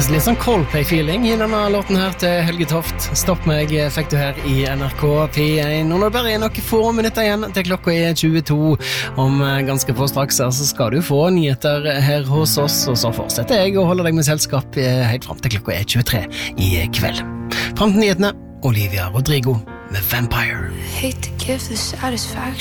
Litt sånn Coldplay-feeling I denne låten her til Helge Toft. Stopp meg, fikk du her I NRK P1. Og når det bare noen få minutter igjen til klokka 22 om ganske få straks, så skal du få nyheter her hos oss, og så fortsetter jeg å holde deg med selskap helt frem til klokka 23 I kveld. Frem til nyhetene, Olivia Rodrigo med Vampire. Hate to give the satisfaction